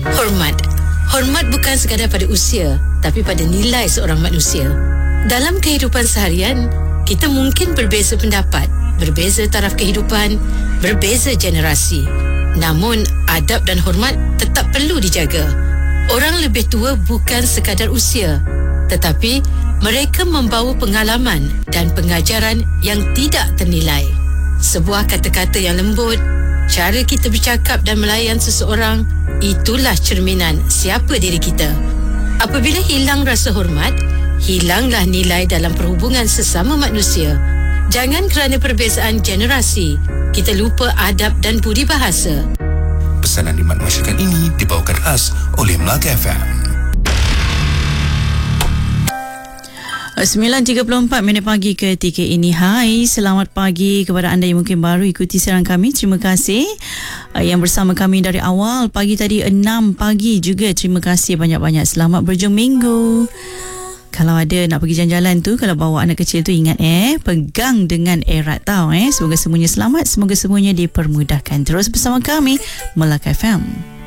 Hormat. Hormat bukan sekadar pada usia, tapi pada nilai seorang manusia. Dalam kehidupan seharian, kita mungkin berbeza pendapat, berbeza taraf kehidupan, berbeza generasi. Namun, adab dan hormat tetap perlu dijaga. Orang lebih tua bukan sekadar usia, tetapi mereka membawa pengalaman dan pengajaran yang tidak ternilai. Sebuah kata-kata yang lembut, cara kita bercakap dan melayan seseorang, itulah cerminan siapa diri kita. Apabila hilang rasa hormat, hilanglah nilai dalam perhubungan sesama manusia. Jangan kerana perbezaan generasi, kita lupa adab dan budi bahasa. Pesanan di masyarakat ini dibawakan khas oleh Melaka FM. 9.34 pagi ketika ini. Hai, selamat pagi kepada anda yang mungkin baru ikuti siaran kami. Terima kasih yang bersama kami dari awal pagi tadi 6 pagi juga. Terima kasih banyak-banyak. Selamat berjumpa minggu. Kalau ada nak pergi jalan-jalan tu, kalau bawa anak kecil tu, ingat pegang dengan erat tau. Semoga semuanya selamat, semoga semuanya dipermudahkan. Terus bersama kami Melaka FM.